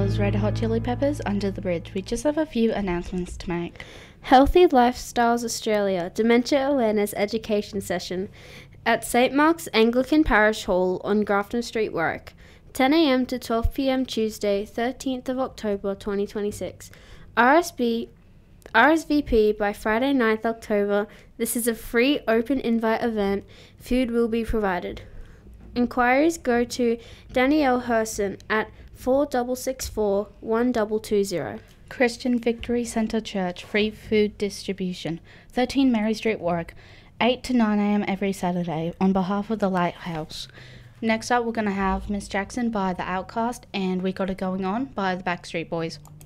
was Red Hot Chili Peppers, Under the Bridge. We just have a few announcements to make. Healthy Lifestyles Australia Dementia Awareness Education Session at St Mark's Anglican Parish Hall on Grafton Street, Warwick. 10 a.m. to 12 p.m. Tuesday, 13th of October 2026. RSVP by Friday 9th October. This is a free open invite event. Food will be provided. Inquiries go to Danielle Herson at 4664 1220. Christian Victory Centre Church, free food distribution. 13 Mary Street, Warwick. 8 to 9 a.m. every Saturday on behalf of the Lighthouse. Next up, we're going to have Miss Jackson by The Outcast and We Got It Going On by the Backstreet Boys.